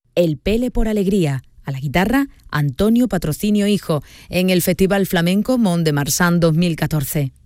El Pele por Alegría. A la guitarra, Antonio Patrocinio Hijo, en el Festival Flamenco Mont de Marsan 2014.